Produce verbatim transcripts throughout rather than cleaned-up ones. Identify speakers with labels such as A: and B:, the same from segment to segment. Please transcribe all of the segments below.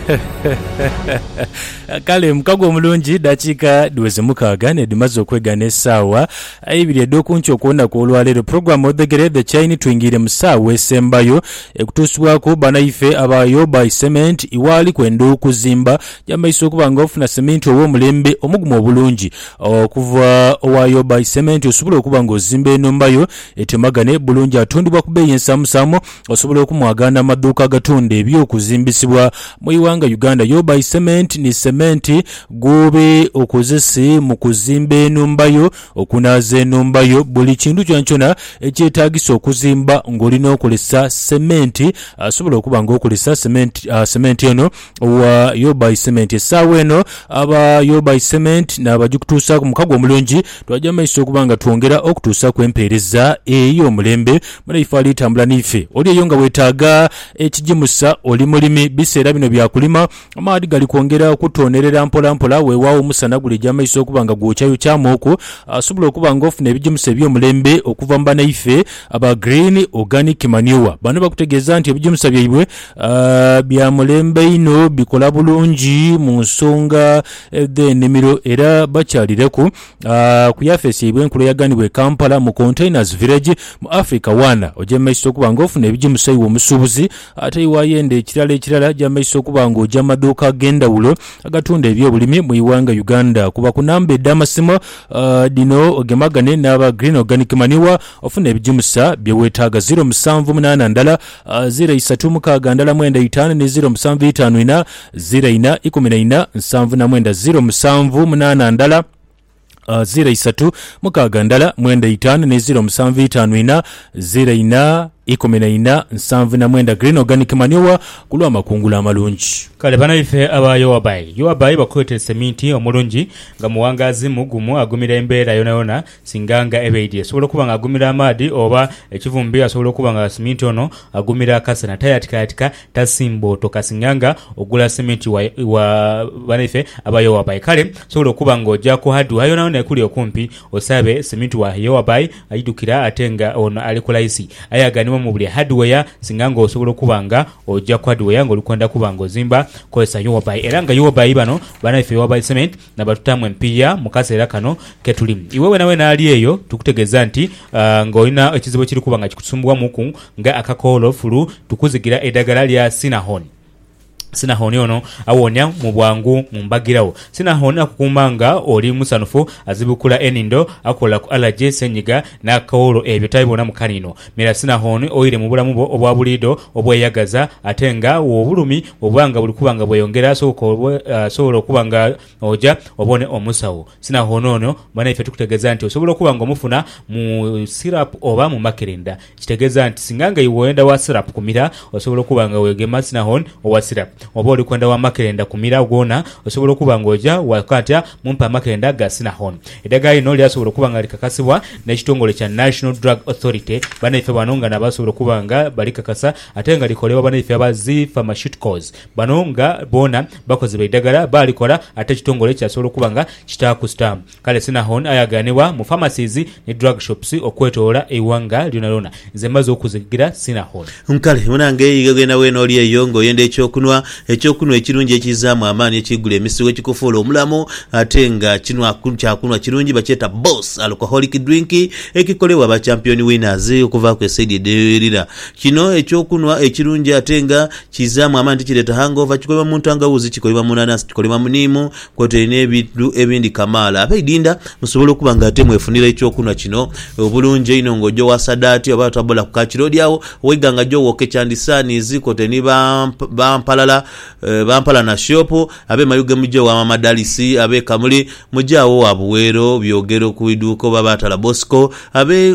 A: Kale mukago omulungi dakika duweze mukaaga ne dimaze okwegana essaawa ibiri edd'okunki okuwona kw'olwaleero program odegere the chain twingire musaawa esembayo ekutuusibwako banaife abayo by cement iwaali kwenda okuzimba jamaiso okuba nga ofuna sementi ow'omulembe omugumu obulungi okuva owayo by cement osobola okuba nga ozimba enumbayo etemagane bulungi atundibwa ku bbeeyi ensamusamu osobola okumwagana amaduuka agatunda ebyokuzimbisibwa mu iwanga Uganda. Yo by cement ni sementi gobe okozese mu kuzimba enumbayo okunaza enumbayo buli kintu kyankyona ekyetaagisa okuzimba ng'olina okolesa sementi asobola okuba nga okolesa sementi uh, sementi eno wa yo by cement essaawa eno aba yo by cement n'abagikutuusa ku mukago omulungi twajja maiso okuba nga twongera okutuusa ku empeereza ey'omulembe munaife alitambula n'ife oli eyo nga weetaaga ekijimusa oli mulimi biseera bino byakulima amaadi gali kwongera okutonerera mpola mpola weewaawo omusana guli gy'amaiso okuba nga gwokyayo kyamooku asobola okuba nga ofuna ebijimusa eby'omulembe okuva mu banaife aba green organic manure. Bano bakutegeeza nti ebijimusa byaibwe uh, bya mulembe ino bikola bulungi mu nsonga z'ennimiro era bakyalireku uh, ku yafeesi yaibwe enkulu yaganibwa Kampala mu Containers Village mu Africa wana ojja maiso okuba nga ofuna ebijimusa iwe omusuubuzi ate iwayenda ekirala ekirala jja maiso okuba nga ojja amaduuka ag'endawulo agatunda ebyobulimi mu iwanga Uganda kuba ku namba eddamasimo uh, dino ogemagane n'aba green organic manure ofuna ebijimusa bye weetaaga zero musanvu munaana ndala uh, zero isatu mukaaga ndala mwenda itaano ne zero musanvu itaano ina zero ina ikumi na ina nsanvu na mwenda zero musanvu munaana ndala Uh, zero isatu mukaaga ndala mwenda itaano ne zero musanvu itaano ina zero ina ikumi na ina nsanvu na mwenda green organic manure kulwa amakungula amalungi.
B: Kale banaife aba yowabai yowabai bakwete sementi omulungi nga muwangazi mugumu agumira embeera yona yona singanga ebeidye sobola kuba nga agumira amaadi oba ekivumbi asobola kuba nga sementi ono agumira akasana tayatikayatika tasimbo tokasinganga ogula sementi wa, wa banaife aba yowabai. Kale sobola kuba nga ojja ku hardware yona yona ekuli okumpi osabe sementi wa yowabai ayidukira atenga ono ali ku laisi ayaganiwa mu buli hardware singanga osobola kubanga ojja ku hardware ngo lukwenda kubanga ozimba kozesa yowabai era nga yowabai bano banaife yowabai cement na batutamu empiya mu kaseera kano ketulimu iwewe nawe naali eyo tukutegeeza nti uh, ng'olina ekizibu kiri kubanga kikusumbwa muku nga akakoolo fulu tukuzigira eddagala lya Sinahon. Sinahoni ono awonya mu bwangu mu mbagirawo. Sinahoni akukumbanga oli musanufu azibukula enindo akola ku allergy senyiga na kaolo ebyo tabibona mu kanino. Mira Sinahoni oyire mu bulamu bwo obwa bulido obweyagaza atenga obulumi obwanga buli kubanga bweyongera so ko uh, so kubanga oja obone omusawo. Sinahoni ono bana ife tukutegeeza nti osobola kubanga omufuna mu syrup oba mu makerenda. Kitegeeza nti singanga iwoenda wa syrup kumira osobola kubanga wegema Sinahoni owa syrup oba oli kwenda wa makerenda kumira gwona osobola okuba ngoja wakatya mumpa makerenda ga Sinahon. Eddagala lino lyasobola okuba nga likakasibwa n'ekitongole kya National Drug Authority banaife bano nga nabasobola okuba nga balikakasa ate nga likolebwa banaife abazi pharmaceuticals bano nga bona bakozesa eddagala balikola ate ekitongole kyasobola okuba nga kitaakusitamu. Kale Sinahon ayaganibwa mu pharmacies ne drug shops okwetoola ewanga lyona lyona nze mbaze okuzigira Sinahon.
C: Nkale munange yigagenda weno oli eyo ng'oyenda ekyokunwa ekyokunwa ekirungi ekizaamu amaani ekigula emisigo ekikufuula omulamu ate nga kinwa kyakunwa kirungi bakyeta Boss alcoholic drink ekikolebwa ba champion winners okuva ku esaidi edirira. Kino ekyokunwa ekirungi ate nga kizaamu amaani kireeta hangover kikolebwa mu ntangawuzi kikolebwa mu nanasi kikolebwa mu niimu kwoteeri n'ebintu ebindi kamaala abeidinda musobola okuba nga ate mwefunira ekyokunwa kino obulungi ino ng'ojja wa sadaati oba tabola ku kakirodi awo weganga jjo woke kyandisaanizi kwoteeri ni bampalala Uh, bampala na shopo abe mayuge mujja wa madalisi abe kamuli mujawo wa buwero byogero ku iduko babatala Bosco abe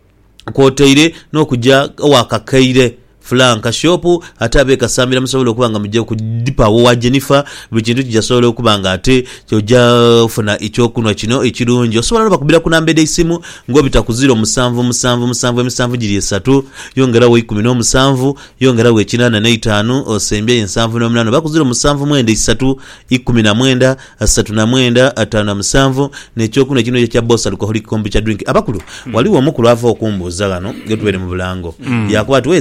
C: kwoteire n'okujja wakakaire Flanka shopu atabe kasambira musobola okubanga mujje ku dipa wa Jennifer bikintu kijasobola okubanga ate kyoja ufuna ekyokunwa kino ekirungi osobola bakubira ku namba esimu ngo bitakuziro musanvu musanvu musanvu musanvu giri esatu yongera we ikumi n'omusanvu yongera we kinana na itaano osembye ensanvu n'omunana bakuziro musanvu mwenda esatu ikumi na mwenda asatu na mwenda ataano na musanvu n'ekyokunwa kino kya Boss alcoholic kombucha drink abakulu mm. waliwo omukulu ava okumbuza gano getubere mu bulango mm. yakuba tuwezide kyali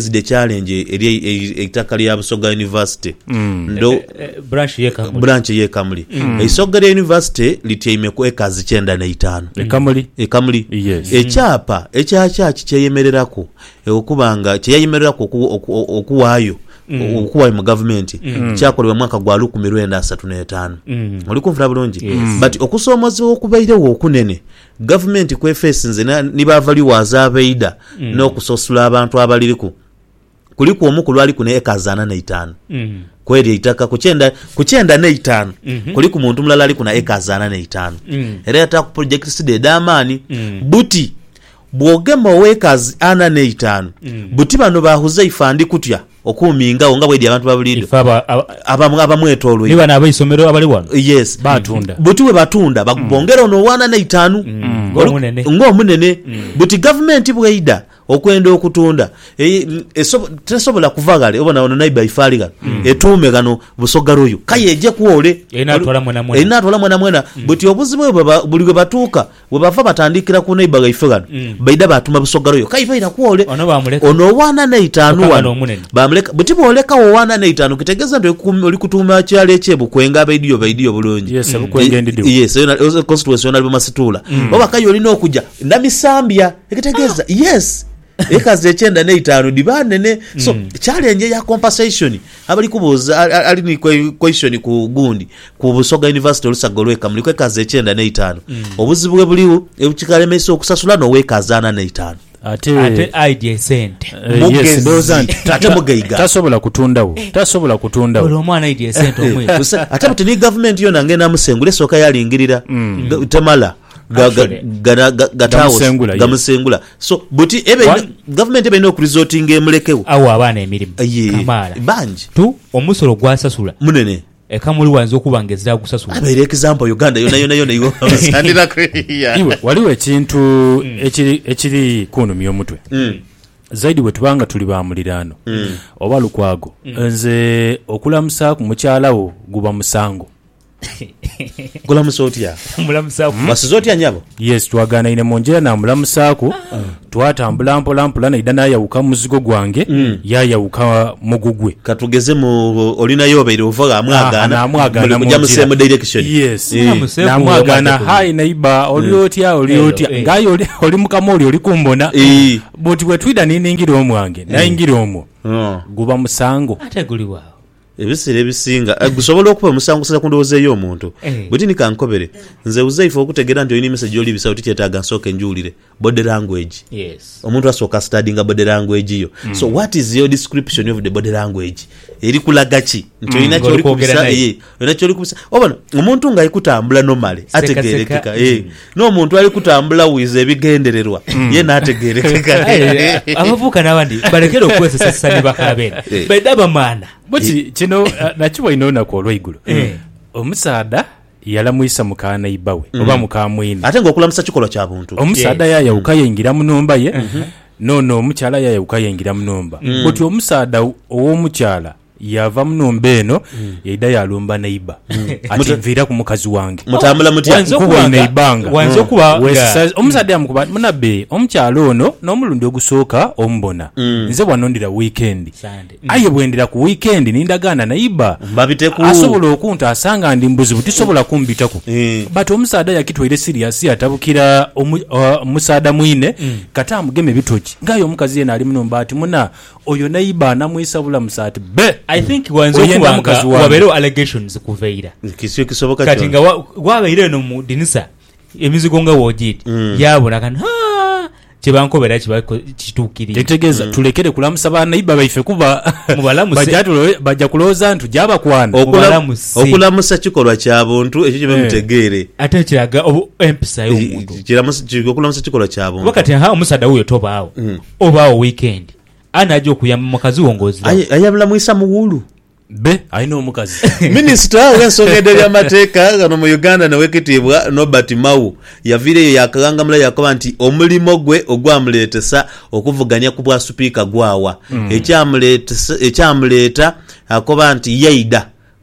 C: challenge eri eitaka lya Busoga University ndo
B: branch ye Kamuli
C: branch ye Kamuli Busoga University lityaime ku ekazi kyenda na itaano
A: e Kamuli
C: e Kamuli
A: yes
C: ekyapa ekyacha kyeyemererako okubanga kyeyemererako okuwaayo okuwaayo mu government kyakolebwa mwaka gwa lukumi lwenda asatu n'etaano oli kumvira bulungi but okusoomozebwa okubairewo okunene government kwefeesi nze nibavaliwo azabeida n'okusosula abantu abaliriku kuliku omukulu ali ku ekazi ana n'etaano kweri itaka kuchenda kuchenda n'etaano kuliku muntu mulala ali ku ekazi ana n'etaano era yata ku project side damani buti bwogema wekazi ana n'etaano buti bano bahuze ifandi kutya okuminga nga bwedi abantu babulido abamu abamwetolwe
B: niba nabo isomero abali wano
C: yes
A: batunda
C: buti we batunda bakubongera ono wana n'etaano
B: ngo munene
C: ngo munene buti government bweida okwenda okutunda eso tesobola kuvagale obona ono naiba ifaliga etume gano Busoga royo kayeje kuole
B: ina tola mwana mwana
C: ina tola mwana mwana buti obuzibu baba buliwe batuka we bava batandikira ku naiba gaifagano baida batuma Busoga royo kaiva ina kuole
B: ono bamuleka
C: ono wana n'etaano wano bamuleka buti boleka wana n'etaano kitegeza ndo oli kutuma kyale echebu kwenga baidiyo baidiyo bulungi
A: yes abukwenge ndidio
C: yes constitution ali masitula oba kayo olina okuja namisambya ekitegeza yes ekazi ekyenda n'etaano dibande ne so challenge ya compensation abali kubuza ali ni question ku gundi ku Busoga University olusagolwe Kamuli kwe kazi ekyenda n'etaano obuzibu bwe buliwo ebukikalemesa okusasula no wekazi ana n'etaano
B: ate ate idea center
A: uh, yes doza
C: tate mugaiga
A: tasobola kutundawo tasobola kutundawo
B: bolo mwana idea center omwe
C: ate butini government yona ngena musengule soka yalingirira tamala gatawos gamusengula so buti ebe government ebe no resorting emulekewo
B: awo abana emirimu
C: kamala banji
B: tu omusolo gwasasula
C: munene
B: e Kamuli wanzo kubangezera kusasula
C: abere example Uganda yona yona yona iwo sandira kwiya
A: iwe waliwe ekintu ekiri ekiri kunumya omutwe zaidi wetubanga tuli bamulirano oba lukwago nze okulamusa ku mukyalawo guba musango
C: Kula musotya
B: mulamusaku
C: basizotya nyabo
A: yes twagana ine monjera na mulamusaku twatambula mpola mpola na idana ya uka muzigo gwange ya ya uka mugugwe
C: katugeze mu olina yobe ile uvaga amwagana
A: na amwagana
C: mu jamusemo direction
A: yes na amwagana hai naiba oliotya oliotya ngayo oli mukamoli oli kumbona boti wetwida nini ngiro omwange na ngiro omwo guba musango
B: ateguliwa
C: ebisire ebisinga gusobola okuba musango sasa kundozeeyo omuntu buti nikankobere nze uzaifu okutegera nti oyina message oli bisauti kyetaaga nsooke njulire body language
B: yes
C: omuntu asooka studying body language yo mm. so what is your description of the body language eri kulaga ki nti oyina mm. kyoli kubisa ye oyina kyoli kubisa obona omuntu nga ayikutambula normally ategerekeka eh n'omuntu ali kutambula wize ebigendererwa ye naategerekeka
B: abavuka n'abandi balekera okwesesa sani bakabera bedaba maana
A: boti kino nakiwa inoona ko olw'eigulu omusaada yalamuyisa mukana ibawe oba mukamwini
C: ate ng'okulamusa kikolwa kya buntu
A: omusaada yaya ukayingira mu nnomba ye nono omukyala yaya ukayingira mu nnomba boti omusaada ow'omukyala yava mu nnomba eno yaida yalumba neiba ati nviira ku mukazi wange
C: mutambula mutya
A: kuba neibanga
B: wanzo kuba
A: omusaada yamukuba munabe omukyalo ono n'omulundi ogusooka ombona nze bwanondira weekend aye bwendira ku weekend nindagaana naiba asobola okunta asanga ndi mbuzibu tisobola kumbitako but omusaada yakitwaire serious atabukira omusaada mwine kata amugeme bitoki ngayo omukazi yena ali mu nnomba ati muna oyo naiba namuyisa bulamusa ati be
B: I think wanzo kubanga wabero allegations kuveira
C: kisyo kisoboka
B: kati nga wabeire no mu dinisa emizigo nga wojiti mm. yabona kan ha kibankobera kibako kitukiri
A: tetegeza mm. tulekere kulamusa bana iba baife kuba bajatu bajja kuloza ntu jaba kwana
C: okulamusa kikolwa kya buntu ekyo kibe mutegere
B: ate kiraga empisa y'omuntu
C: kiramusa okulamusa kikolwa kya buntu
B: wakati ha omusada huyo tobaawo mm. obaawo weekend anajo kuyamba mukazi wongozi
C: ayabula muisa muwulu
A: be aino omukazi
C: minister wensongedde ya mateeka gano mu Uganda ne wekitibwa Nobert Mau yavire yakaganga mula yakoba nti omulimo gwe ogwamuletesa okuvuganya ku bwa speaker gwawa mm. ekyamuleta ekyamuleta akoba nti yaida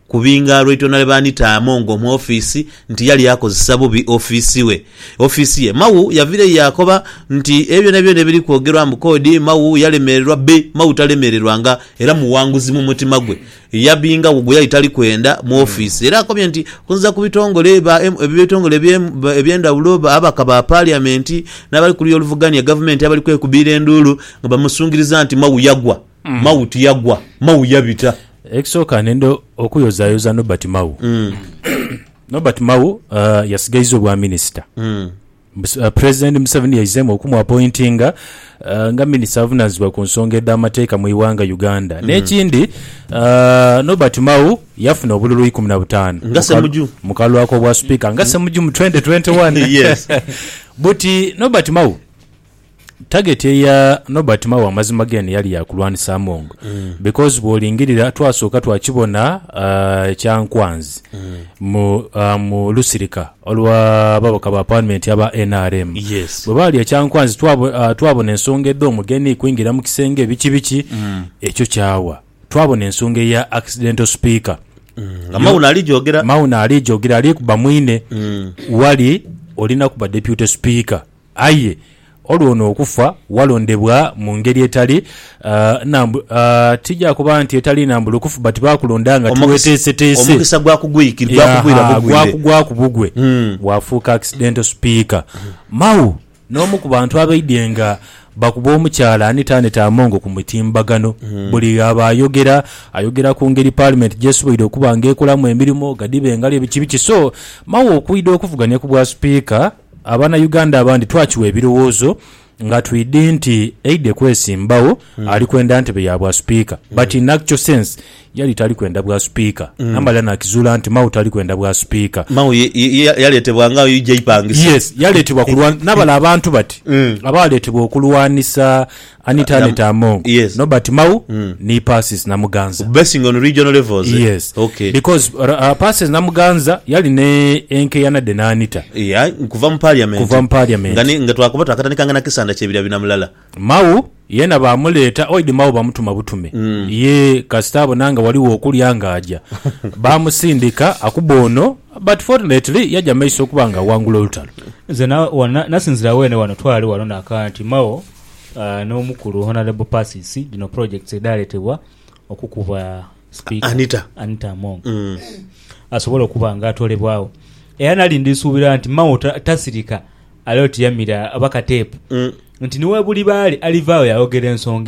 C: kubinga Lwetona Anita Amongo mu office nti yali yakozesa bubi office we office ye Mau yavire yakoba nti ebyo nebyo nebiri kwogerwa mu kodi Mau yalemererwa be Mau talemererwanga era muwanguzi mu mutima gwe yabinga gwe yali tali kwenda mu office era akomye nti kunza kubitongole ba ebitongole ebyenda uloba abakaba parliament n'abali kuli oluvuganya government abali kwekubira endulu nga bamusungiriza nti Mau yagwa mm. Mau tiyagwa Mau yabita
A: eksoka nendo okuyozayoza Norbert Mau mm. Norbert Mau uh, yasigaizo obwa minister mm. Uh, President Museveni yaizemo okumu appointinga uh, nga minister avunazibwa ku nsonga ed'amateeka mu iwanga Uganda mm. n'ekindi uh, Norbert Mau yafuna obululu ikumi na butaano
C: ngase muju
A: mukalwako bwa speaker ngase muju mu twenty twenty-one
C: yes
A: buti Norbert Mau target ya Norbert Mau amazima gene yali yakulwanisa Amongo mm. because bolingirira twasooka twakibona uh, kyankwanzi mm. mu uh, mu Lusirika olwa babaka ba parliament yaba N R M
C: yes
A: bwali kyankwanzi twabo uh, twabona ensonga eddo mugeni kwingira mu kisenge bichi bichi mm. ekyo kyawa twabona ensonga ya accidental speaker
C: mm. Mau nali jogera
A: Mau nali jogera ali kuba mwine mm. wali olina kuba deputy speaker aye olwono okufa walondebwa mu ngeri etali uh, nambu uh, tijja kuba nti etali nambulu kufu but bakulondanga tuwetese tese
C: omukisa gwa kugwikirwa kugwira bugwe
A: gwa kubugwe mm. wafuka accidental speaker mm. Mau n'omu ku bantu abaidenga bakuba omukyala Anita Amongo ku mutimbagano mm. buli abayogera ayogera ku ngeri parliament jesuboide okuba ngekolamu emirimu gadibe ngali ebikibichi so Mau okuida okuvuganya ku bwa speaker abana Uganda abandi twachiwe ebirowoozo nga twidde nti aide kwesimbawo mm. ali kwenda ntebe ya bwa speaker mm. but in actual sense yali tali kwenda bwa speaker mm. nambala nakizula nti Mau tali kwenda bwa speaker
C: Mau yaletebwa nga yije ipangisa
A: yes yaletebwa kulwan nabala abantu bati mm. abaletebwa okulwanisa Anita Amongo
C: yes.
A: Norbert Mau mm. ni passes na Muganza
C: basing on regional levels
A: yes
C: eh? Okay
A: because uh, passes na Muganza yali ne enke yana de na Anita
C: yeah kuva mu parliament
A: kuva mu parliament
C: ngani ngatwakobota akatanika na kisanda chebira binamulala
A: Mau yena bamuleta oidi Mau bamutuma butume mm. ye kasitabo nanga waliwo okulyanga aja bamusindika akubono but fortunately yaja maiso kubanga wangula olutalo
B: zena wana nasinzira wene wano twali walona akanti Mau uh, n'omukulu honorable passes dino projects edaletebwa okukuba speaker
C: Anita
B: Anita Amongo
C: mm.
B: asobola okuba nga atolebwawo era nali ndisuubira nti Mau tasirika aloti yamira abaka tape mm. nti niwe buli bali alivaawo yayogera ensonga